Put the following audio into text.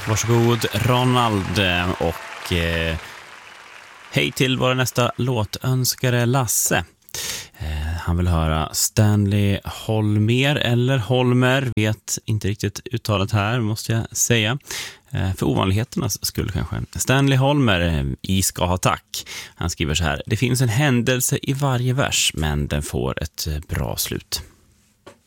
Varsågod Ronald och hej till vår nästa låtönskare Lasse. Han vill höra Stanley Holmer eller Holmer, vet inte riktigt uttalet här måste jag säga. För ovanligheternas skull kanske. Stanley Holmer i Ska ha tack. Han skriver så här: det finns en händelse i varje vers men den får ett bra slut.